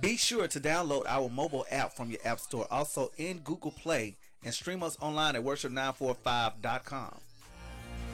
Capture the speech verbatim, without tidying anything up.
Be sure to download our mobile app from your app store, also in Google Play, and stream us online at worship nine four five dot com.